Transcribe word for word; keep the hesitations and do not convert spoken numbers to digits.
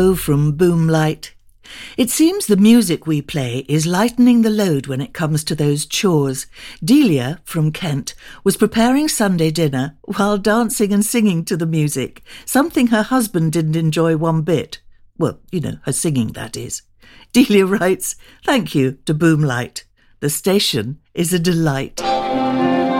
From Boomlight. It seems the music we play is lightening the load when it comes to those chores. Delia, from Kent, was preparing Sunday dinner while dancing and singing to the music, something her husband didn't enjoy one bit. Well, you know, her singing, that is. Delia writes, "Thank you to Boomlight. The station is a delight."